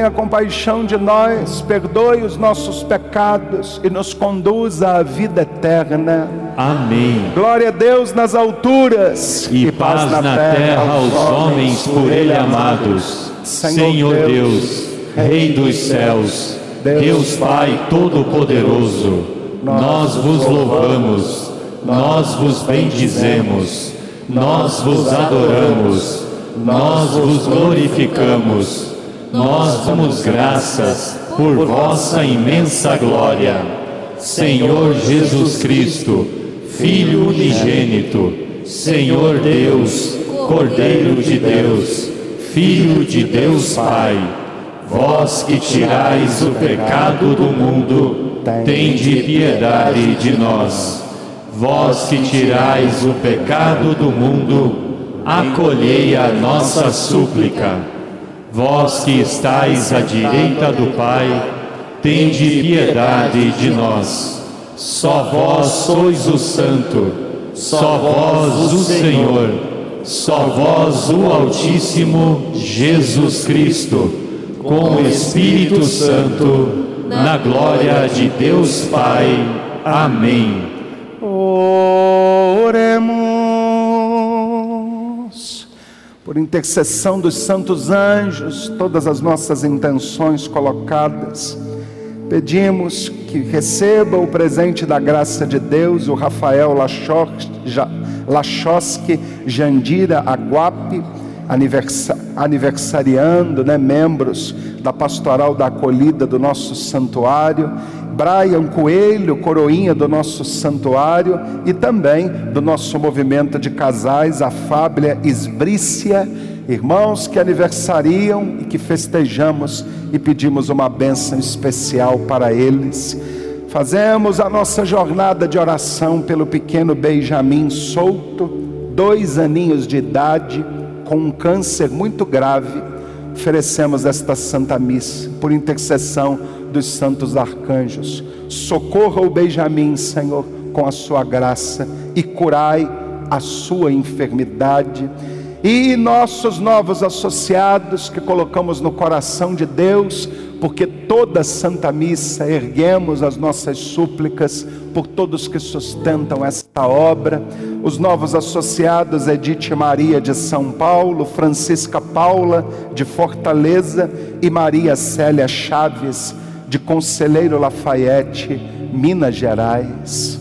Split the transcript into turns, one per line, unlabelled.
tenha compaixão de nós, perdoe os nossos pecados e nos conduza à vida eterna.
Amém.
Glória a Deus nas alturas
e paz na terra aos homens por Ele amados. Senhor Deus, Rei dos céus, Deus Pai Todo-Poderoso, nós vos louvamos, nós vos bendizemos, nós vos adoramos, nós vos glorificamos, nós damos graças por vossa imensa glória. Senhor Jesus Cristo, Filho unigênito, Senhor Deus, Cordeiro de Deus, Filho de Deus Pai, vós que tirais o pecado do mundo, tende piedade de nós. Vós que tirais o pecado do mundo, acolhei a nossa súplica. Vós que estais à direita do Pai, tende piedade de nós. Só vós sois o Santo, só vós o Senhor, só vós o Altíssimo Jesus Cristo, com o Espírito Santo, na glória de Deus Pai. Amém.
Oremos. Por intercessão dos santos anjos, todas as nossas intenções colocadas, pedimos que receba o presente da graça de Deus, o Rafael Lachoski Jandira Aguape, aniversariando, membros da Pastoral da Acolhida do nosso santuário, Brian Coelho, coroinha do nosso santuário, e também do nosso movimento de casais, a Fábia Esbrícia, irmãos que aniversariam e que festejamos e pedimos uma bênção especial para eles. Fazemos a nossa jornada de oração pelo pequeno Benjamin Souto, 2 aninhos de idade, com um câncer muito grave. Oferecemos esta Santa Missa por intercessão dos santos arcanjos. Socorra o Benjamin, Senhor, com a sua graça, e curai a sua enfermidade. E nossos novos associados que colocamos no coração de Deus, porque toda Santa Missa erguemos as nossas súplicas por todos que sustentam esta obra. Os novos associados: Edith Maria de São Paulo, Francisca Paula de Fortaleza e Maria Célia Chaves de Conselheiro Lafayette, Minas Gerais.